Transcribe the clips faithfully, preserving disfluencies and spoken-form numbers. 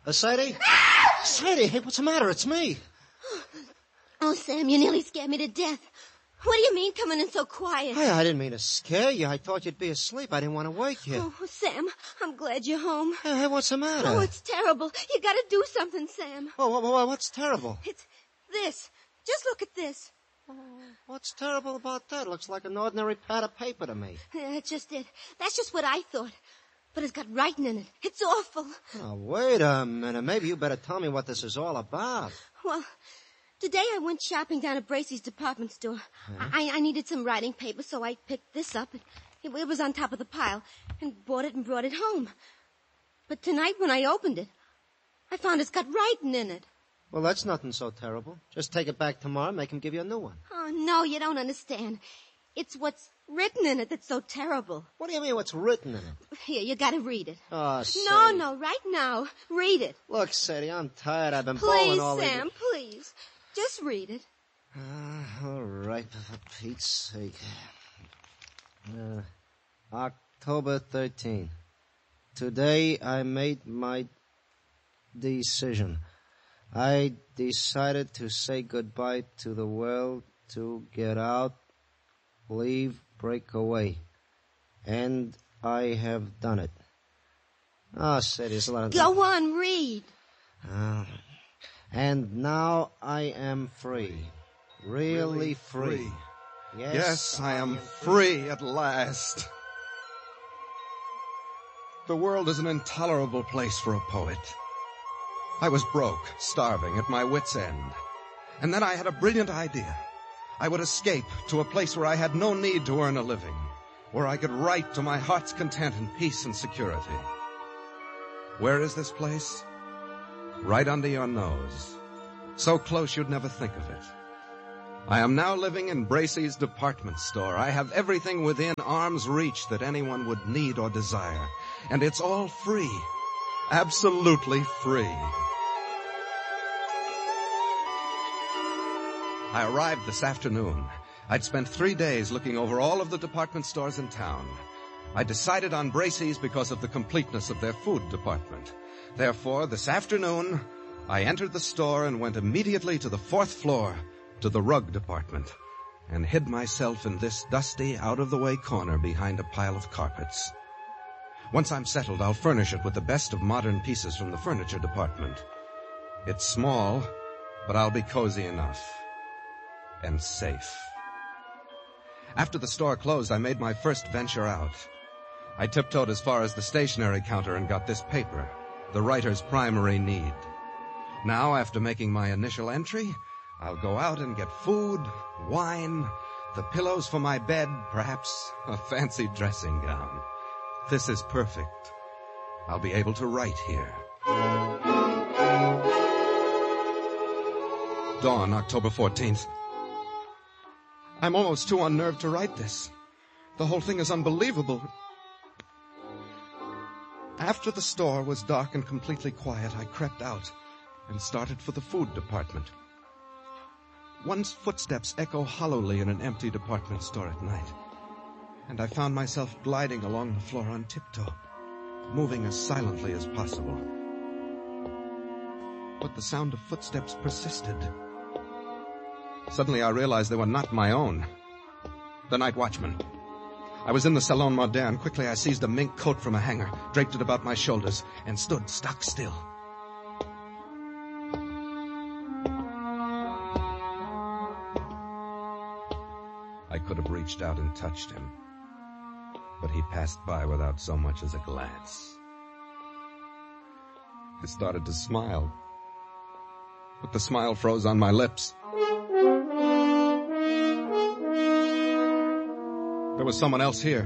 Uh, Sadie? Sadie, hey, what's the matter? It's me. Oh, Sam, you nearly scared me to death. What do you mean coming in so quiet? Hey, I didn't mean to scare you. I thought you'd be asleep. I didn't want to wake you. Oh, Sam, I'm glad you're home. Hey, hey, what's the matter? Oh, it's terrible. You gotta do something, Sam. Oh, what, what, what's terrible? It's this. Just look at this. Oh, what's terrible about that? Looks like an ordinary pad of paper to me. Yeah, that's just it. That's just what I thought. But it's got writing in it. It's awful. Oh, wait a minute. Maybe you better tell me what this is all about. Well, today I went shopping down at Bracey's department store. Huh? I, I needed some writing paper, so I picked this up. It, it was on top of the pile, and bought it and brought it home. But tonight when I opened it, I found it's got writing in it. Well, that's nothing so terrible. Just take it back tomorrow and make him give you a new one. Oh, no, you don't understand. It's what's written in it that's so terrible. What do you mean what's written in it? Here, you gotta read it. Oh, Sadie. No, no, right now. Read it. Look, Sadie, I'm tired. I've been please, bowling all evening. Please, Sam, please. Just read it. Uh, all right, for Pete's sake. Uh, October thirteenth. Today I made my decision. I decided to say goodbye to the world, to get out, leave, break away. And I have done it. Oh, Sadie, there's a lot of... Go on, read. Uh, and now I am free. Really, really free. free. Yes, yes, I am free at last. The world is an intolerable place for a poet. I was broke, starving, at my wit's end. And then I had a brilliant idea. I would escape to a place where I had no need to earn a living, where I could write to my heart's content in peace and security. Where is this place? Right under your nose. So close you'd never think of it. I am now living in Bracey's department store. I have everything within arm's reach that anyone would need or desire. And it's all free. Absolutely free. I arrived this afternoon. I'd spent three days looking over all of the department stores in town. I decided on Bracey's because of the completeness of their food department. Therefore, this afternoon, I entered the store and went immediately to the fourth floor, to the rug department, and hid myself in this dusty, out-of-the-way corner behind a pile of carpets. Once I'm settled, I'll furnish it with the best of modern pieces from the furniture department. It's small, but I'll be cozy enough. And safe. After the store closed, I made my first venture out. I tiptoed as far as the stationery counter and got this paper, the writer's primary need. Now, after making my initial entry, I'll go out and get food, wine, the pillows for my bed, perhaps a fancy dressing gown. This is perfect. I'll be able to write here. Dawn, October fourteenth. I'm almost too unnerved to write this. The whole thing is unbelievable. After the store was dark and completely quiet, I crept out and started for the food department. One's footsteps echo hollowly in an empty department store at night, and I found myself gliding along the floor on tiptoe, moving as silently as possible. But the sound of footsteps persisted. Suddenly I realized they were not my own. The night watchman. I was in the Salon Moderne. Quickly I seized a mink coat from a hanger, draped it about my shoulders, and stood stock still. I could have reached out and touched him, but he passed by without so much as a glance. I started to smile, but the smile froze on my lips. There was someone else here.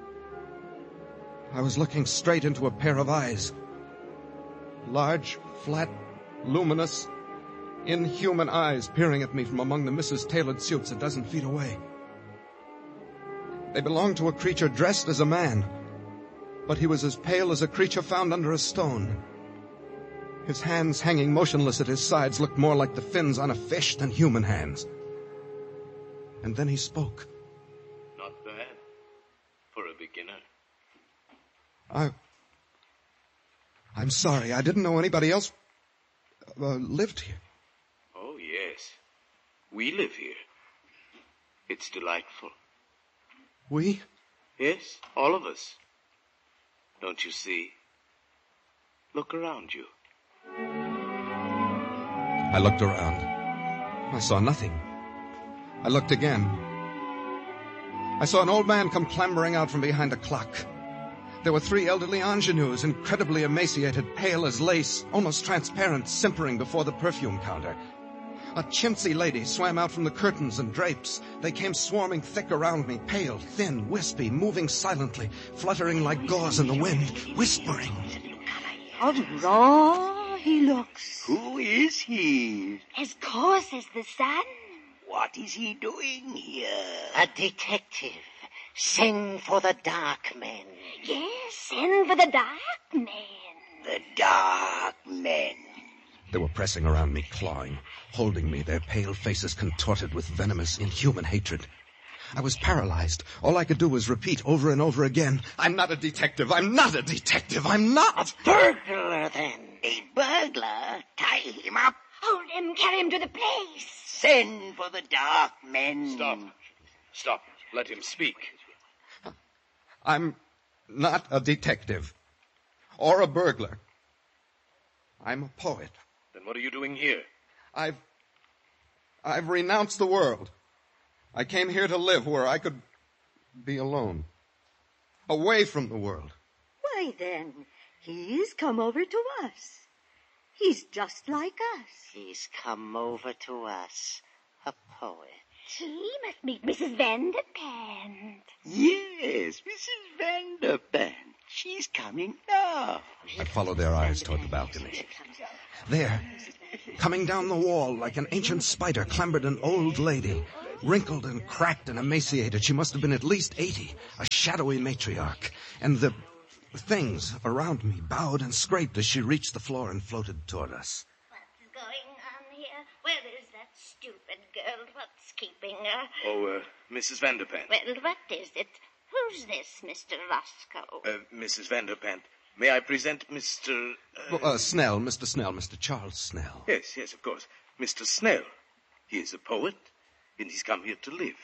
I was looking straight into a pair of eyes. Large, flat, luminous, inhuman eyes peering at me from among the Missus Tailored suits a dozen feet away. They belonged to a creature dressed as a man, but he was as pale as a creature found under a stone. His hands hanging motionless at his sides looked more like the fins on a fish than human hands. And then he spoke. Not bad for a beginner. I... I'm sorry. I didn't know anybody else uh, lived here. Oh, yes. We live here. It's delightful. We? Yes, all of us. Don't you see? Look around you. I looked around. I saw nothing. I looked again. I saw an old man come clambering out from behind a clock. There were three elderly ingenues, incredibly emaciated, pale as lace, almost transparent, simpering before the perfume counter. A chintzy lady swam out from the curtains and drapes. They came swarming thick around me, pale, thin, wispy, moving silently, fluttering like gauze in the wind, whispering. How raw he looks. Who is he? As coarse as the sun. What is he doing here? A detective. Send for the dark men. Yes, send for the dark men. The dark men. They were pressing around me, clawing, holding me, their pale faces contorted with venomous, inhuman hatred. I was paralyzed. All I could do was repeat over and over again, I'm not a detective, I'm not a detective, I'm not! A burglar, then. A burglar? Tie him up. Hold him, carry him to the place. Send for the dark men. Stop. Stop. Let him speak. I'm not a detective. Or a burglar. I'm a poet. Then what are you doing here? I've... I've renounced the world. I came here to live where I could be alone. Away from the world. Why then, he's come over to us. He's just like us. He's come over to us. A poet. He must meet Missus Vanderpant. Yes, Missus Vanderpant. She's coming now. I followed their eyes toward the balcony. There, coming down the wall like an ancient spider, clambered an old lady. Wrinkled and cracked and emaciated, she must have been at least eighty, a shadowy matriarch. And the things around me bowed and scraped as she reached the floor and floated toward us. What's going on here? Where is that stupid girl? What's keeping her? Oh, uh, Missus Vanderpant. Well, what is it? Who's this, Mister Roscoe? Uh, Missus Vanderpant, may I present Mister... Uh... Well, uh, Snell, Mister Snell, Mister Charles Snell. Yes, yes, of course. Mister Snell. He is a poet, and he's come here to live.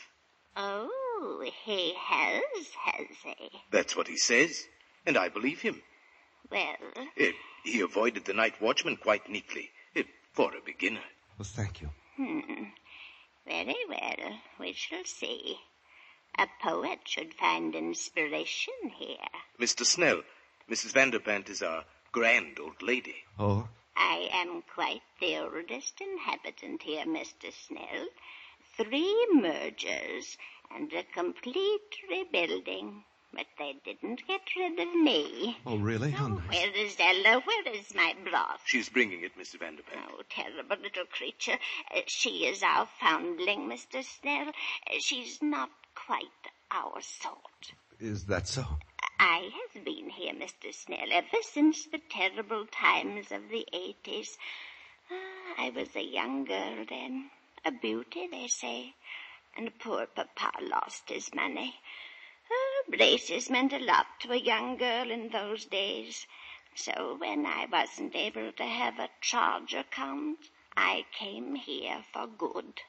Oh, he has, has he? That's what he says, and I believe him. Well... Uh, he avoided the night watchman quite neatly, uh, for a beginner. Well, thank you. Hmm. Very well. We shall see. A poet should find inspiration here. Mister Snell, Missus Vanderpant is our grand old lady. Oh? I am quite the oldest inhabitant here, Mister Snell. Three mergers and a complete rebuilding. But they didn't get rid of me. Oh, really? How nice. Where is Ella? Where is my broth? She's bringing it, Mister Vanderpant. Oh, terrible little creature. Uh, she is our foundling, Mister Snell. Uh, she's not quite our sort. Is that so? I have been here, Mister Snell, ever since the terrible times of the eighties. Ah, I was a young girl then. A beauty, they say. And poor Papa lost his money. Oh, braces meant a lot to a young girl in those days. So when I wasn't able to have a charge account, I came here for good.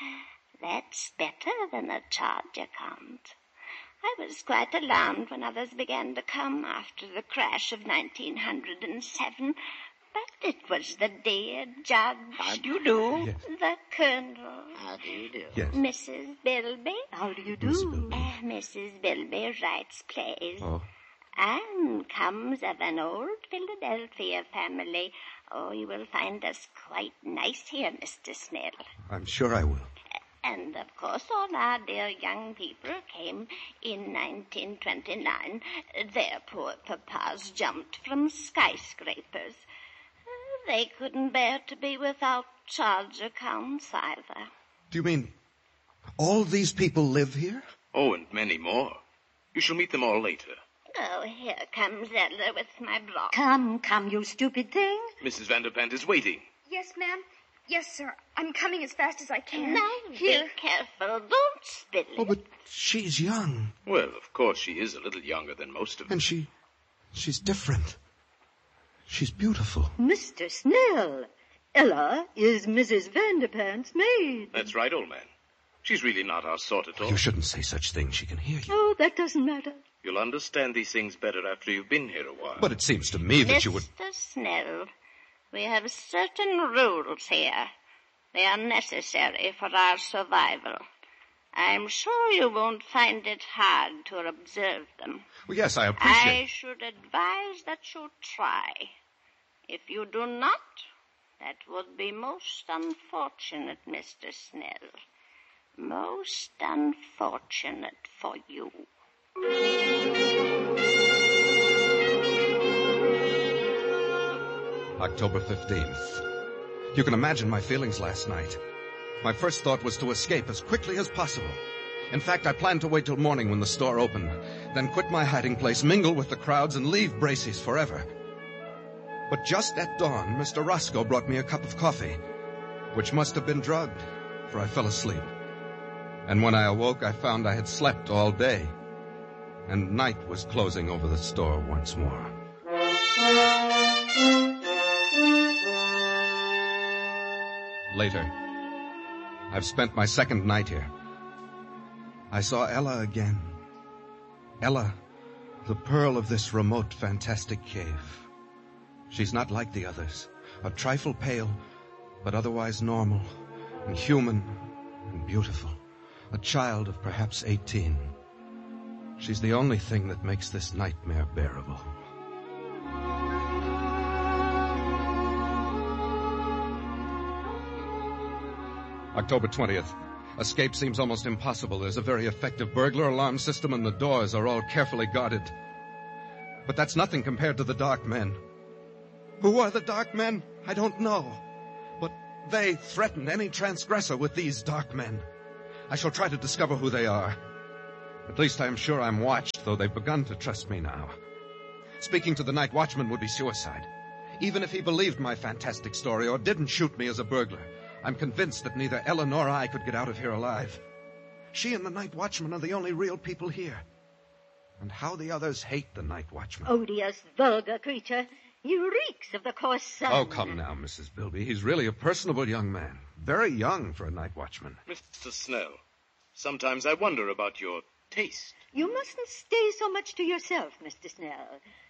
That's better than a charge account. I was quite alarmed when others began to come after the crash of nineteen oh seven. But it was the dear judge. How do you do? Yes. The colonel. How do you do? Yes. Missus Bilby. How do you Miss Bilby. Uh, Missus Bilby writes plays. Oh. And comes of an old Philadelphia family. Oh, you will find us quite nice here, Mister Snell. I'm sure I will. And, of course, all our dear young people came in nineteen twenty-nine. Their poor papas jumped from skyscrapers. They couldn't bear to be without charge accounts either. Do you mean all these people live here? Oh, and many more. You shall meet them all later. Oh, here comes Ella with my block. Come, come, you stupid thing. Missus Vanderpant is waiting. Yes, ma'am. Yes, sir. I'm coming as fast as I can. Now, Here. be careful. Don't spill it. Oh, but she's young. Well, of course, she is a little younger than most of them. And she... she's different. She's beautiful. Mister Snell, Ella is Missus Vanderpant's maid. That's right, old man. She's really not our sort at all. You shouldn't say such things. She can hear you. Oh, that doesn't matter. You'll understand these things better after you've been here a while. But it seems to me that you would... Mister Snell, we have certain rules here. They are necessary for our survival. I'm sure you won't find it hard to observe them. Well, yes, I appreciate... I should advise that you try. If you do not, that would be most unfortunate, Mister Snell. Most unfortunate for you. October fifteenth. You can imagine my feelings last night. My first thought was to escape as quickly as possible. In fact, I planned to wait till morning when the store opened, then quit my hiding place, mingle with the crowds, and leave Bracey's forever. But just at dawn, Mister Roscoe brought me a cup of coffee, which must have been drugged, for I fell asleep. And when I awoke, I found I had slept all day, and night was closing over the store once more. Later, I've spent my second night here. I saw Ella again. Ella, the pearl of this remote, fantastic cave. She's not like the others, a trifle pale, but otherwise normal and human and beautiful. A child of perhaps eighteen. She's the only thing that makes this nightmare bearable. October twentieth. Escape seems almost impossible. There's a very effective burglar alarm system and the doors are all carefully guarded. But that's nothing compared to the Dark Men. Who are the Dark Men? I don't know. But they threaten any transgressor with these Dark Men. I shall try to discover who they are. At least I am sure I'm watched, though they've begun to trust me now. Speaking to the night watchman would be suicide. Even if he believed my fantastic story or didn't shoot me as a burglar, I'm convinced that neither Ella nor I could get out of here alive. She and the night watchman are the only real people here. And how the others hate the night watchman. Odious, vulgar creature. He reeks of the coarse sun. Oh, come now, Missus Bilby. He's really a personable young man. Very young for a night watchman. Mister Snell, sometimes I wonder about your taste. You mustn't stay so much to yourself, Mister Snell.